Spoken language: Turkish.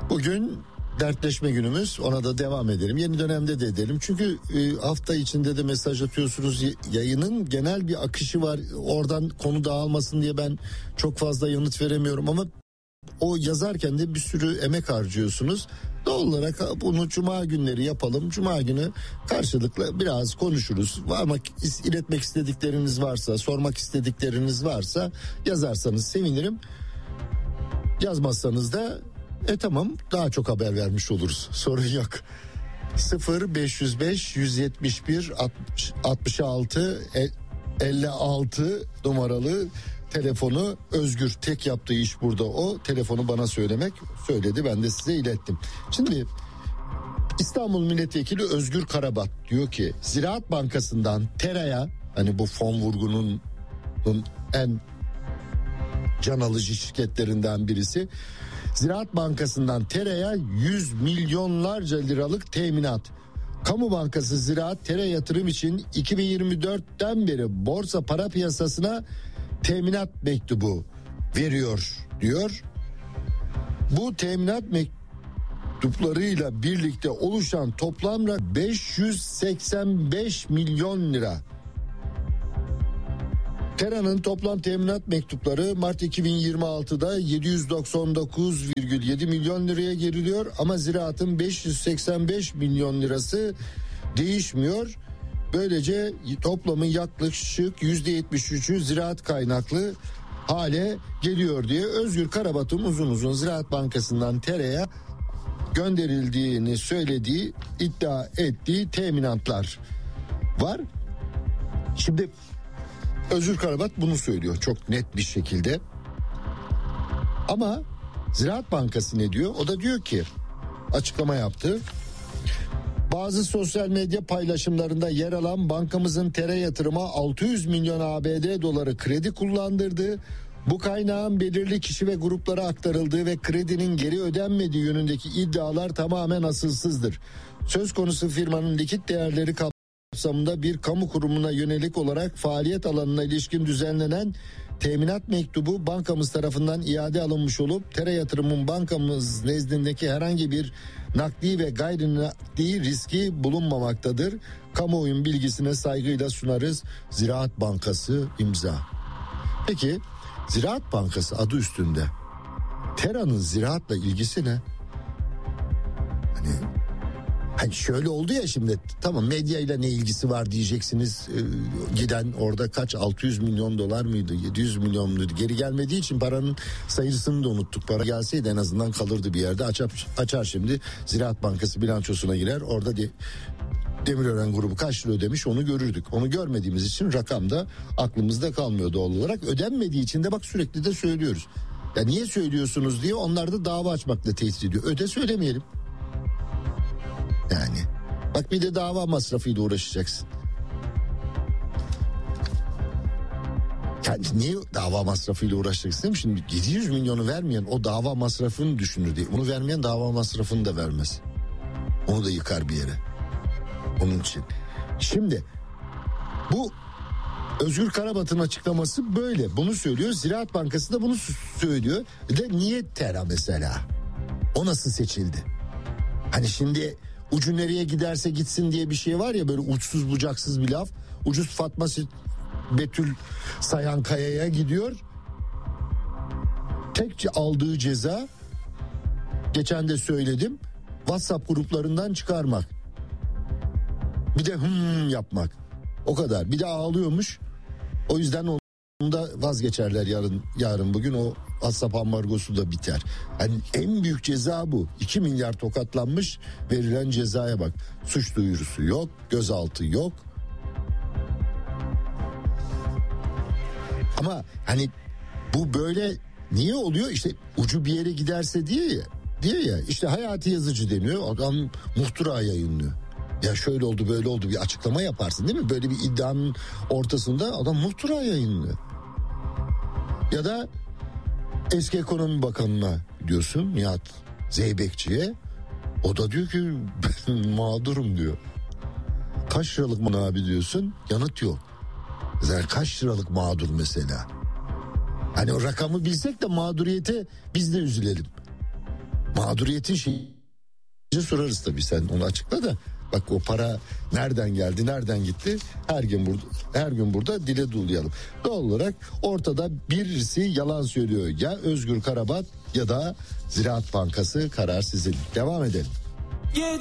Bugün dertleşme günümüz, ona da devam edelim. Yeni dönemde de edelim. Çünkü hafta içinde de mesaj atıyorsunuz. Yayının genel bir akışı var. Oradan konu dağılmasın diye ben çok fazla yanıt veremiyorum. Ama o yazarken de bir sürü emek harcıyorsunuz. Doğal olarak bunu cuma günleri yapalım. Cuma günü karşılıklı biraz konuşuruz. İletmek istedikleriniz varsa, sormak istedikleriniz varsa yazarsanız sevinirim. Yazmazsanız da tamam, daha çok haber vermiş oluruz. Sorun yok. 0505 171 66 56 numaralı telefonu. Özgür tek yaptığı iş burada o. Telefonu bana söyledi, ben de size ilettim. Şimdi İstanbul Milletvekili Özgür Karabat diyor ki Ziraat Bankası'ndan TERA'ya, hani bu fon vurgunun en can alıcı şirketlerinden birisi, Ziraat Bankası'ndan TERA'ya 100 milyonlarca liralık teminat. Kamu Bankası Ziraat TERA yatırım için 2024'ten beri borsa para piyasasına teminat mektubu veriyor diyor. Bu teminat mektuplarıyla birlikte oluşan toplam 585 milyon lira. TERA'nın toplam teminat mektupları Mart 2026'da 799,7 milyon liraya geriliyor ama Ziraat'ın 585 milyon lirası değişmiyor. Böylece toplamın yaklaşık %73'ü ziraat kaynaklı hale geliyor diye Özgür Karabat'ın uzun uzun Ziraat Bankası'ndan TERA'ya gönderildiğini söylediği, iddia ettiği teminatlar var. Şimdi Özgür Karabat bunu söylüyor çok net bir şekilde. Ama Ziraat Bankası ne diyor? O da diyor ki, açıklama yaptı. Bazı sosyal medya paylaşımlarında yer alan bankamızın TERA yatırıma 600 milyon ABD doları kredi kullandırdığı, bu kaynağın belirli kişi ve gruplara aktarıldığı ve kredinin geri ödenmediği yönündeki iddialar tamamen asılsızdır. Söz konusu firmanın likit değerleri kapsamında bir kamu kurumuna yönelik olarak faaliyet alanına ilişkin düzenlenen teminat mektubu bankamız tarafından iade alınmış olup TERA yatırımın bankamız nezdindeki herhangi bir nakdi ve gayri nakdi riski bulunmamaktadır. Kamuoyunun bilgisine saygıyla sunarız. Ziraat Bankası imza. Peki Ziraat Bankası adı üstünde. TERA'nın ziraatla ilgisi ne? Hani şöyle oldu ya, şimdi tamam medyayla ne ilgisi var diyeceksiniz. Giden orada kaç 600 milyon dolar mıydı, 700 milyon muydu, geri gelmediği için paranın sayısını da unuttuk. Para gelseydi en azından kalırdı bir yerde. Açar şimdi Ziraat Bankası bilançosuna girer, orada Demirören grubu kaç lira ödemiş onu görürdük. Onu görmediğimiz için rakam da aklımızda kalmıyor doğal olarak. Ödenmediği için de bak sürekli de söylüyoruz. Ya niye söylüyorsunuz diye onlar da dava açmakla tehdit ediyor. Söylemeyelim. Yani bak, bir de dava masrafıyla uğraşacaksın. Yani niye dava masrafıyla uğraşacaksın değil mi? Şimdi 700 milyonu vermeyen o dava masrafını düşünür diye. Onu vermeyen dava masrafını da vermez. Onu da yıkar bir yere. Onun için. Şimdi bu Özgür Karabat'ın açıklaması böyle. Bunu söylüyor. Ziraat Bankası da bunu söylüyor. De niye TERA mesela? O nasıl seçildi? Hani şimdi ucu nereye giderse gitsin diye bir şey var ya, böyle uçsuz bucaksız bir laf. Ucuz Fatma Betül Sayankaya'ya gidiyor. Tek aldığı ceza, geçen de söyledim, WhatsApp gruplarından çıkarmak. Bir de yapmak. O kadar. Bir de ağlıyormuş. O yüzden onu da vazgeçerler yarın bugün, o WhatsApp ambargosu da biter. Yani en büyük ceza bu. 2 milyar tokatlanmış, verilen cezaya bak. Suç duyurusu yok, gözaltı yok. Ama hani bu böyle niye oluyor? İşte ucu bir yere giderse diye ya. İşte Hayati Yazıcı deniyor. Adam muhtıra yayınlıyor. Ya şöyle oldu böyle oldu, bir açıklama yaparsın değil mi? Böyle bir iddianın ortasında adam muhtıra yayınlıyor. Ya da eski ekonomi bakanına diyorsun, Nihat Zeybekçi'ye. O da diyor ki ben mağdurum diyor. Kaç liralık mı abi diyorsun, yanıt yok. Yani kaç liralık mağdur mesela? Hani o rakamı bilsek de mağduriyete biz de üzülelim. Mağduriyetin şeyi sorarız tabii, sen onu açıkla da. Bak o para nereden geldi, nereden gitti? Her gün burada dile dulayalım. Doğal olarak ortada birisi yalan söylüyor. Ya Özgür Karabat ya da Ziraat Bankası, karar sizin. Devam edelim.